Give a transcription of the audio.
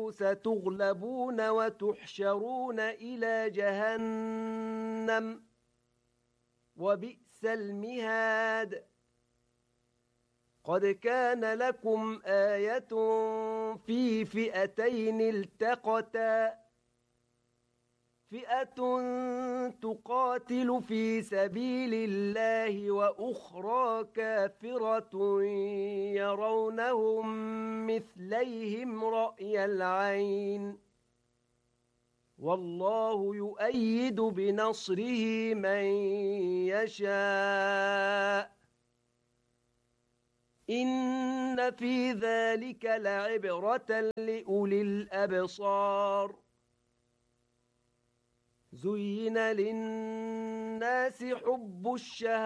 قالوا ستغلبون وتحشرون إلى جهنم وبئس المهاد. قد كان لكم آية في فئتين التقتا، فئة تقاتل في سبيل الله وأخرى كافرة يرونهم مثليهم رأي العين، والله يؤيد بنصره من يشاء. إن في ذلك لعبرة لأولي الأبصار. زين للناس حب الشهوات